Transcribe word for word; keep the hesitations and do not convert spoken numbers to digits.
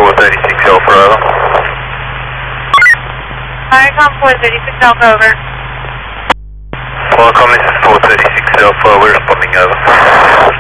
four thirty-six Alpha, over. Viacom four thirty-six Alpha, over. Welcome, this is four thirty-six Alpha, we're responding over.